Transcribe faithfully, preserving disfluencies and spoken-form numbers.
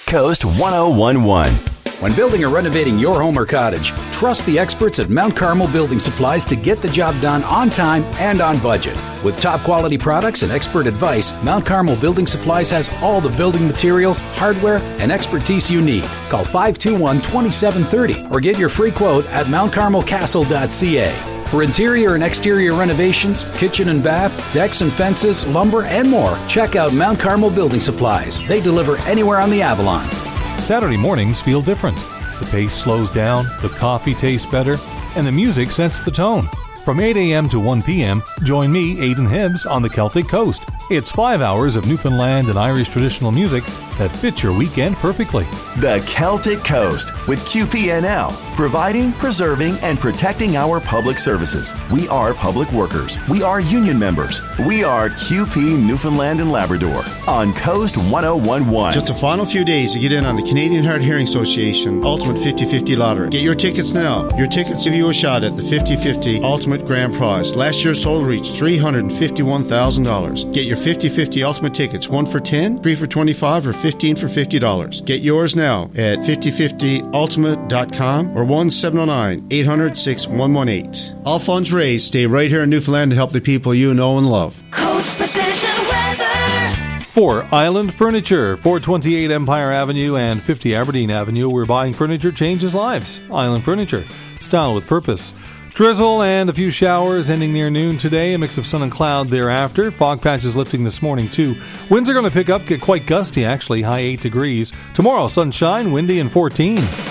Coast one oh one one. When building or renovating your home or cottage, trust the experts at Mount Carmel Building Supplies to get the job done on time and on budget. With top quality products and expert advice, Mount Carmel Building Supplies has all the building materials, hardware, and expertise you need. Call five two one, two seven three zero or get your free quote at mount carmel castle dot c a. For interior and exterior renovations, kitchen and bath, decks and fences, lumber, and more, check out Mount Carmel Building Supplies. They deliver anywhere on the Avalon. Saturday mornings feel different. The pace slows down, the coffee tastes better, and the music sets the tone. From eight a.m. to one p.m., join me, Aidan Hibbs, on the Celtic Coast. It's five hours of Newfoundland and Irish traditional music that fits your weekend perfectly. The Celtic Coast with Q P N L, providing, preserving, and protecting our public services. We are public workers. We are union members. We are Q P Newfoundland and Labrador on Coast one oh one one. Just a final few days to get in on the Canadian Hard Hearing Association Ultimate fifty fifty Lottery. Get your tickets now. Your tickets give you a shot at the fifty fifty Ultimate Grand Prize. Last year's total reached three hundred fifty-one thousand dollars. Get your fifty fifty Ultimate tickets, one for ten dollars, three for twenty-five dollars, or fifteen for fifty dollars. Get yours now at fifty fifty ultimate dot com or one seven zero nine, eight hundred, six one one eight. All funds raised stay right here in Newfoundland to help the people you know and love. Coast Precision Weather. For Island Furniture, four twenty-eight Empire Avenue and fifty Aberdeen Avenue, where buying furniture changes lives. Island Furniture, style with purpose. Drizzle and a few showers ending near noon today, a mix of sun and cloud thereafter. Fog patches lifting this morning too. Winds are going to pick up, get quite gusty actually, high eight degrees. Tomorrow, sunshine, windy and fourteen.